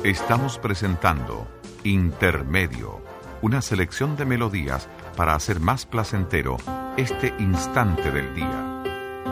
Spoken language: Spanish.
Estamos presentando Intermedio, una selección de melodías para hacer más placentero este instante del día.